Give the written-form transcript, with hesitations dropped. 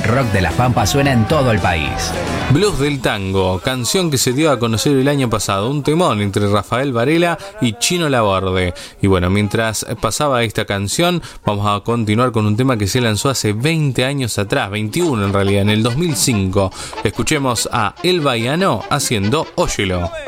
rock de La Pampa suena en todo el país. Blues del Tango, canción que se dio a conocer el año pasado, un temón entre Rafael Varela y Chino Laborde. Y bueno, mientras pasaba esta canción, vamos a continuar con un tema que se lanzó hace 20 años atrás, 21 en realidad, en el 2005. Escuchemos a El Baiano haciendo Óyelo.